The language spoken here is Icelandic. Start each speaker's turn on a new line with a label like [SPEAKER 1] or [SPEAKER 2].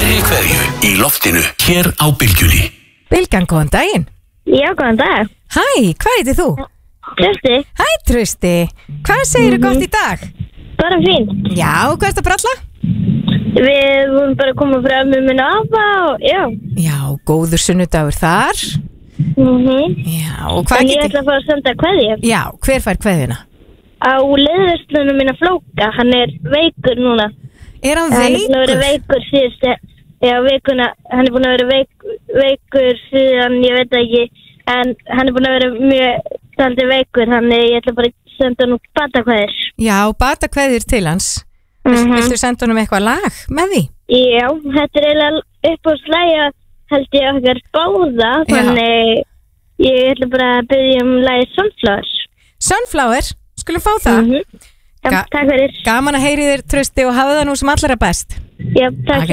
[SPEAKER 1] Hverri kveðju í loftinu hér á Bylgjunni.
[SPEAKER 2] Bylgjan, góðan daginn.
[SPEAKER 3] Já, góðan dag.
[SPEAKER 2] Hæ, hvað heitir þú?
[SPEAKER 3] Trausti.
[SPEAKER 2] Hæ, Trausti. Hvað segirðu gott í dag?
[SPEAKER 3] Bara fínt.
[SPEAKER 2] Já, hvað ertu að bralla?
[SPEAKER 3] Við vorum bara að koma fram með minn afa og já.
[SPEAKER 2] Já, góður sunnudagur þar. Já, og hvað
[SPEAKER 3] En ég ætla að fara að senda kveðju.
[SPEAKER 2] Já, hver fær kveðjuna?
[SPEAKER 3] Á leiðverslunum minna Flóka, hann er veikur núna.
[SPEAKER 2] Er hann
[SPEAKER 3] Hann er búin að vera
[SPEAKER 2] veikur?
[SPEAKER 3] veikur síðustu, vikuna, hann er búin að vera veikur síðan, ég veit ekki, en hann er búin að vera mjög taldi veikur, þannig ég ætla bara að senda hann út batakveðir.
[SPEAKER 2] Já, batakveðjur til hans. Viltu senda honum eitthvað lag með því?
[SPEAKER 3] Já, þetta er eiginlega upp á slæja, held ég okkar báða, þannig ég ætla bara að biðja lagið Sunflower.
[SPEAKER 2] Sunflower, skulum fá það.
[SPEAKER 3] Já, takk fyrir.
[SPEAKER 2] Gaman að heyri þér, Trausti, og hafa það nú sem allra best.
[SPEAKER 3] Já, takk fyrir.